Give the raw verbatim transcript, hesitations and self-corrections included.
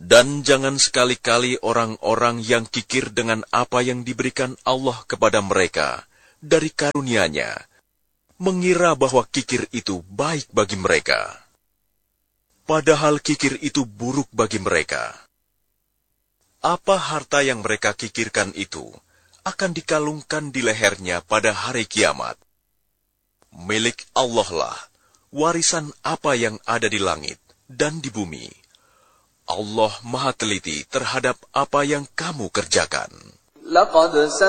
Dan jangan sekali-kali orang-orang yang kikir dengan apa yang diberikan Allah kepada mereka dari karunia-Nya, mengira bahwa kikir itu baik bagi mereka. Padahal kikir itu buruk bagi mereka. Apa harta yang mereka kikirkan itu akan dikalungkan di lehernya pada hari kiamat. Milik Allah lah warisan apa yang ada di langit dan di bumi. Allah Maha Teliti terhadap apa yang kamu kerjakan.